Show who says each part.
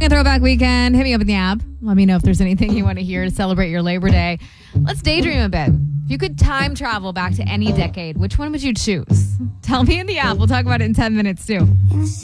Speaker 1: a throwback weekend. Hit me up in the app. Let me know if there's anything you want to hear to celebrate your Labor Day. Let's daydream a bit. If you could time travel back to any decade, which one would you choose? Tell me in the app. We'll talk about it in 10 minutes, too.